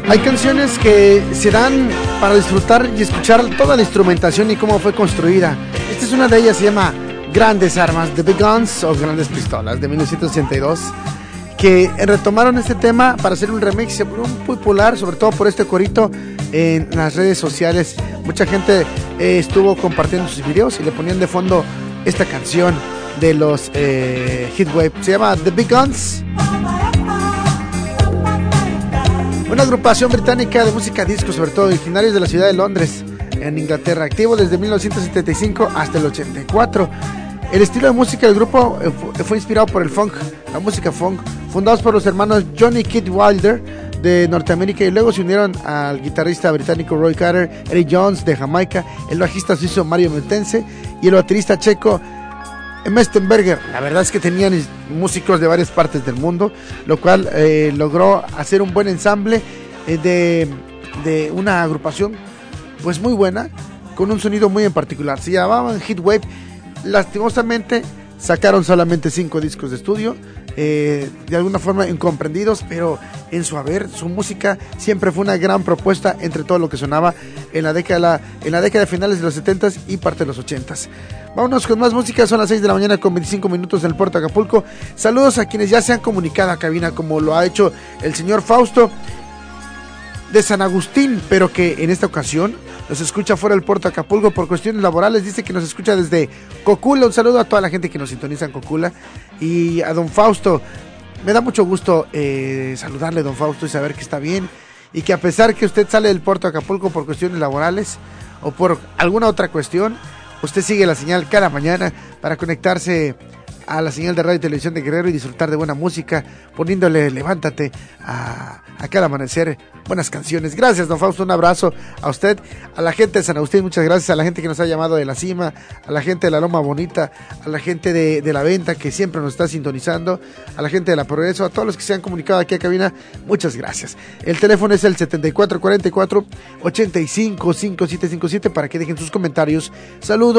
Hay canciones que se dan para disfrutar y escuchar toda la instrumentación y cómo fue construida. Esta es una de ellas, se llama Grandes Armas, The Big Guns o Grandes Pistolas, de 1982, que retomaron este tema para hacer un remix. Se volvió muy popular, sobre todo por este corito en las redes sociales. Mucha gente estuvo compartiendo sus videos y le ponían de fondo esta canción de los Heatwave. Se llama The Big Guns, una agrupación británica de música disco, sobre todo originarios de la ciudad de Londres, en Inglaterra, activo desde 1975 hasta el 84. El estilo de música del grupo fue inspirado por el funk, la música funk, fundados por los hermanos Johnny Kid Wilder de Norteamérica, y luego se unieron al guitarrista británico Roy Carter, Eddie Jones de Jamaica, el bajista suizo Mario Mutense y el baterista checo Mestenberger. La verdad es que tenían músicos de varias partes del mundo, lo cual logró hacer un buen ensamble de una agrupación pues muy buena, con un sonido muy en particular. Se llamaban Heatwave. Lastimosamente sacaron solamente 5 discos de estudio, de alguna forma incomprendidos, pero en su haber, su música siempre fue una gran propuesta entre todo lo que sonaba en la década de finales de los 70s y parte de los 80s. Vámonos con más música, son las 6 de la mañana con 25 minutos en el puerto de Acapulco. Saludos a quienes ya se han comunicado a cabina, como lo ha hecho el señor Fausto de San Agustín, pero que en esta ocasión nos escucha fuera del puerto de Acapulco por cuestiones laborales. Dice que nos escucha desde Cocula. Un saludo a toda la gente que nos sintoniza en Cocula. Y a don Fausto, me da mucho gusto saludarle, don Fausto, y saber que está bien, y que a pesar que usted sale del puerto de Acapulco por cuestiones laborales o por alguna otra cuestión, usted sigue la señal cada mañana para conectarse a la señal de radio y televisión de Guerrero y disfrutar de buena música, poniéndole Levántate a cada amanecer, buenas canciones. Gracias, don Fausto, un abrazo a usted, a la gente de San Agustín, muchas gracias, a la gente que nos ha llamado de la cima, a la gente de la Loma Bonita, a la gente de la Venta que siempre nos está sintonizando, a la gente de la Progreso, a todos los que se han comunicado aquí a cabina, muchas gracias. El teléfono es el 7444-855757 para que dejen sus comentarios. Saludos.